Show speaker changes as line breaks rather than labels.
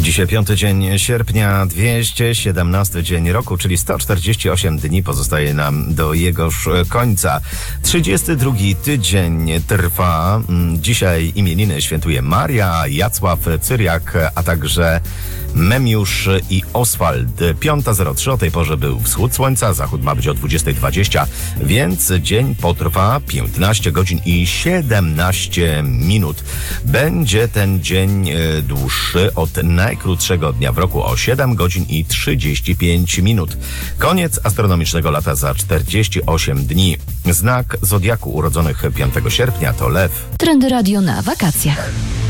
Dzisiaj 5 dzień sierpnia, 217 dzień roku, czyli 148 dni pozostaje nam do jegoż końca. 32 tydzień trwa. Dzisiaj imieniny świętuje Maria, Jacław, Cyriak, a także Memiusz i Oswald. 5:03 o tej porze był wschód słońca, zachód ma być o 20:20, więc dzień potrwa 15 godzin i 17 minut. Będzie ten dzień dłuższy od najkrótszego dnia w roku o 7 godzin i 35 minut. Koniec astronomicznego lata za 48 dni. Znak zodiaku urodzonych 5 sierpnia to Lew.
Trendy Radio na wakacjach.